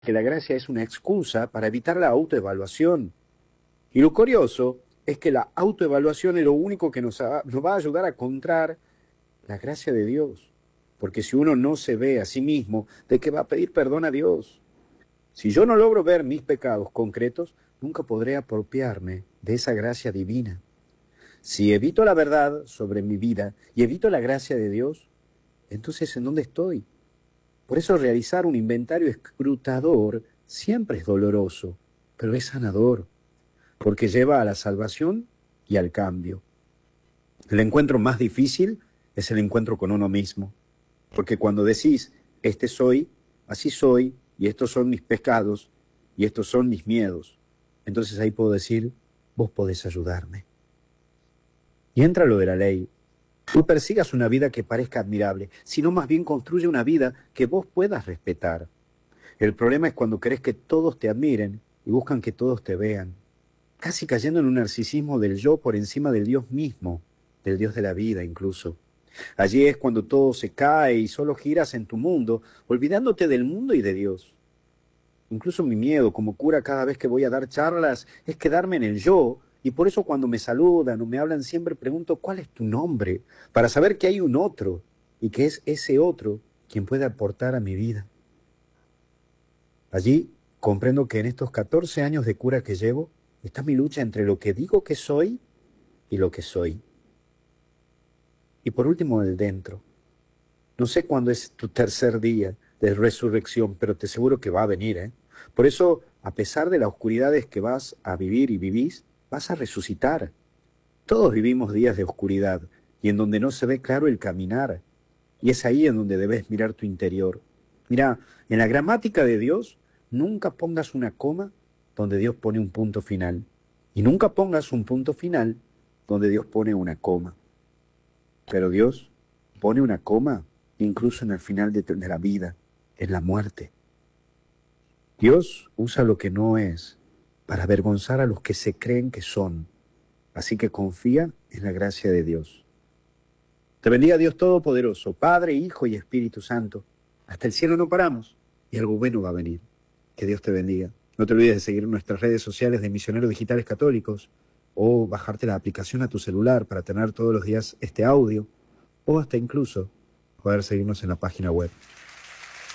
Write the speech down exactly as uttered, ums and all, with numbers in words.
que la gracia es una excusa para evitar la autoevaluación. Y lo curioso es que la autoevaluación es lo único que nos, ha- nos va a ayudar a encontrar la gracia de Dios. Porque si uno no se ve a sí mismo, ¿de qué va a pedir perdón a Dios? Si yo no logro ver mis pecados concretos, nunca podré apropiarme de esa gracia divina. Si evito la verdad sobre mi vida y evito la gracia de Dios, entonces ¿en dónde estoy? Por eso realizar un inventario escrutador siempre es doloroso, pero es sanador, porque lleva a la salvación y al cambio. El encuentro más difícil es el encuentro con uno mismo, porque cuando decís, este soy, así soy, y estos son mis pecados, y estos son mis miedos, entonces ahí puedo decir, vos podés ayudarme. Y entra lo de la ley. No persigas una vida que parezca admirable, sino más bien construye una vida que vos puedas respetar. El problema es cuando querés que todos te admiren y buscan que todos te vean, casi cayendo en un narcisismo del yo por encima del Dios mismo, del Dios de la vida incluso. Allí es cuando todo se cae y solo giras en tu mundo, olvidándote del mundo y de Dios. Incluso mi miedo como cura cada vez que voy a dar charlas es quedarme en el yo, y por eso cuando me saludan o me hablan siempre pregunto ¿cuál es tu nombre? Para saber que hay un otro y que es ese otro quien puede aportar a mi vida. Allí comprendo que en estos catorce años de cura que llevo está mi lucha entre lo que digo que soy y lo que soy. Y por último, el dentro. No sé cuándo es tu tercer día de resurrección, pero te aseguro que va a venir, ¿eh? Por eso, a pesar de las oscuridades que vas a vivir y vivís, vas a resucitar. Todos vivimos días de oscuridad y en donde no se ve claro el caminar. Y es ahí en donde debes mirar tu interior. Mira, en la gramática de Dios, nunca pongas una coma donde Dios pone un punto final. Y nunca pongas un punto final donde Dios pone una coma. Pero Dios pone una coma incluso en el final de, de la vida, en la muerte. Dios usa lo que no es para avergonzar a los que se creen que son. Así que confía en la gracia de Dios. Te bendiga Dios Todopoderoso, Padre, Hijo y Espíritu Santo. Hasta el cielo no paramos y algo bueno va a venir. Que Dios te bendiga. No te olvides de seguir nuestras redes sociales de Misioneros Digitales Católicos o bajarte la aplicación a tu celular para tener todos los días este audio o hasta incluso poder seguirnos en la página web.